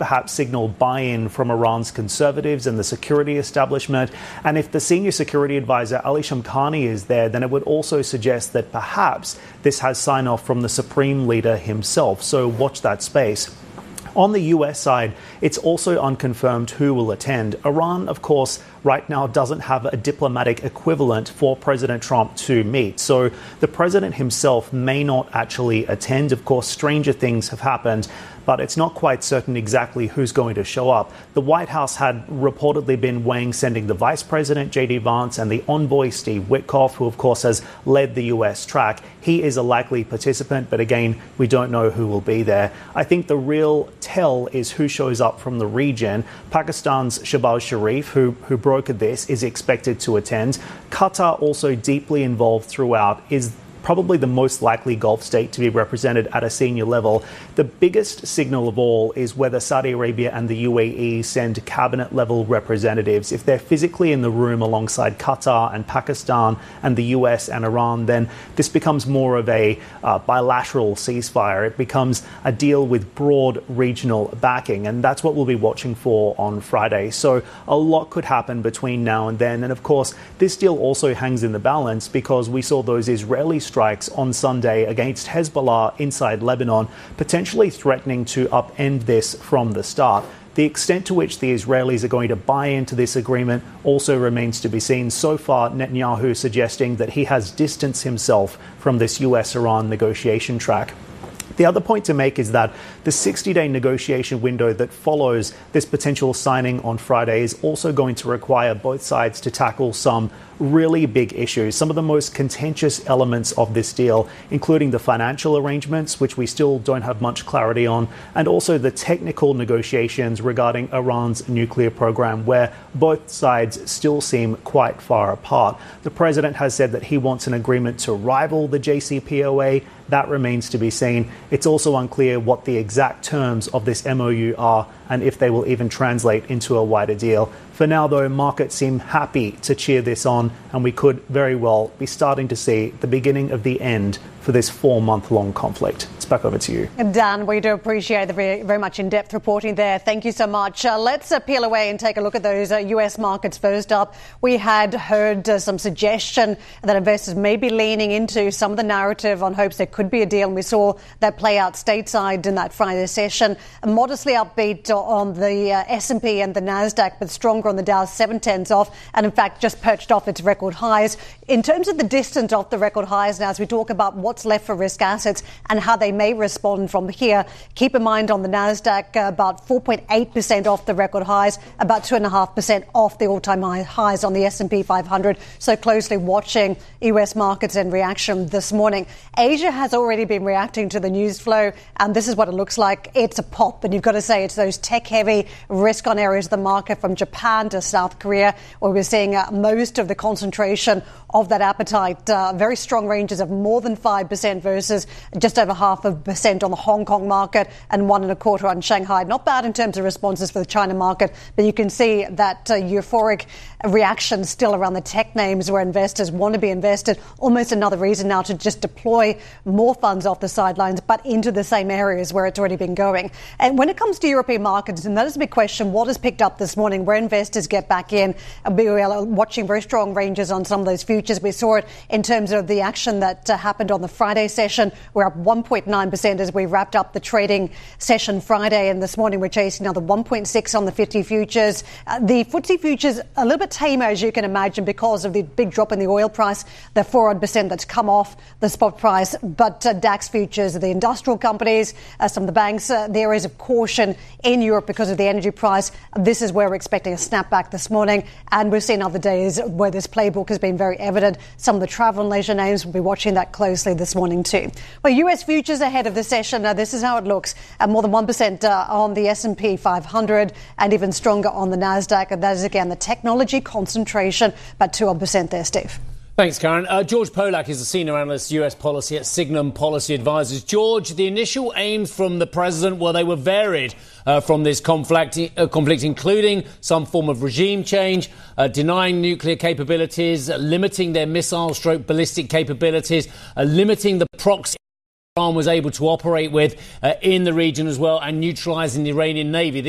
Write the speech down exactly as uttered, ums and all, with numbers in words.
perhaps signal buy-in from Iran's conservatives and the security establishment. And if the senior security advisor Ali Shamkhani is there, then it would also suggest that perhaps this has sign-off from the supreme leader himself. So watch that space. On the U S side, it's also unconfirmed who will attend. Iran, of course, right now doesn't have a diplomatic equivalent for President Trump to meet. So the president himself may not actually attend. Of course, stranger things have happened, but it's not quite certain exactly who's going to show up. The White House had reportedly been weighing sending the vice president, J D Vance, and the envoy, Steve Witkoff, who, of course, has led the U S track. He is a likely participant, but again, we don't know who will be there. I think the real tell is who shows up from the region. Pakistan's Shehbaz Sharif, who, who brokered this, is expected to attend. Qatar, also deeply involved throughout, is probably the most likely Gulf state to be represented at a senior level. The biggest signal of all is whether Saudi Arabia and the U A E send cabinet-level representatives. If they're physically in the room alongside Qatar and Pakistan and the U S and Iran, then this becomes more of a uh, bilateral ceasefire. It becomes a deal with broad regional backing, and that's what we'll be watching for on Friday. So a lot could happen between now and then. And of course, this deal also hangs in the balance because we saw those Israeli strikes on Sunday against Hezbollah inside Lebanon, potentially threatening to upend this from the start. The extent to which the Israelis are going to buy into this agreement also remains to be seen. So far, Netanyahu suggesting that he has distanced himself from this U S-Iran negotiation track. The other point to make is that the sixty-day negotiation window that follows this potential signing on Friday is also going to require both sides to tackle some really big issues. Some of the most contentious elements of this deal, including the financial arrangements, which we still don't have much clarity on, and also the technical negotiations regarding Iran's nuclear program, where both sides still seem quite far apart. The president has said that he wants an agreement to rival the J C P O A. That remains to be seen. It's also unclear what the exact terms of this M O U are and if they will even translate into a wider deal. For now, though, markets seem happy to cheer this on, and we could very well be starting to see the beginning of the end for this four-month-long conflict. It's back over to you. Dan, we do appreciate the very, very much in-depth reporting there. Thank you so much. Uh, let's uh, peel away and take a look at those uh, U S markets first up. We had heard uh, some suggestion that investors may be leaning into some of the narrative on hopes there could be a deal, and we saw that play out stateside in that Friday session. A modestly upbeat on the uh, S and P and the Nasdaq, but stronger on the Dow, seven tenths off, and in fact just perched off its record highs. In terms of the distance off the record highs now, as we talk about what's left for risk assets and how they may respond from here, keep in mind on the Nasdaq, uh, about four point eight percent off the record highs, about two point five percent off the all-time highs on the S and P five hundred. So closely watching U S markets in reaction this morning. Asia has already been reacting to the news flow, and this is what it looks like. It's a pop, and you've got to say it's those tech-heavy risk-on areas of the market from Japan to South Korea, where we're seeing uh, most of the concentration of that appetite. Uh, very strong ranges of more than five percent versus just over half a percent on the Hong Kong market and one and a quarter on Shanghai. Not bad in terms of responses for the China market, but you can see that uh, euphoric reaction still around the tech names where investors want to be invested. Almost another reason now to just deploy more funds off the sidelines, but into the same areas where it's already been going. And when it comes to European markets, and that is a big question, what has picked up this morning, where investors get back in? We are watching very strong ranges on some of those futures. We saw it in terms of the action that uh, happened on the Friday session. We're up one point nine percent as we wrapped up the trading session Friday, and this morning we're chasing another one point six on the fifty futures. Uh, the F T S E futures a little bit tamer, as you can imagine, because of the big drop in the oil price, the four odd percent that's come off the spot price. But uh, DAX futures, the industrial companies, uh, some of the banks, uh, the areas of caution in Europe because of the energy price. This is where we're expecting a snapback this morning, and we've seen other days where this playbook has been very evident. Some of the travel and leisure names will be watching that closely this morning too. Well, U S futures ahead of the session. Uh, this is how it looks. Uh, more than one percent uh, on the S and P five hundred and even stronger on the Nasdaq. And that is, again, the technology concentration, about two odd percent there, Steve. Thanks, Karen. Uh, George Polak is a senior analyst, U S policy at Signum Policy Advisors. George, the initial aims from the president, well, they were varied uh, from this conflict, uh, conflict, including some form of regime change, uh, denying nuclear capabilities, uh, limiting their missile stroke ballistic capabilities, uh, limiting the proxy Iran was able to operate with uh, in the region as well, and neutralising the Iranian Navy.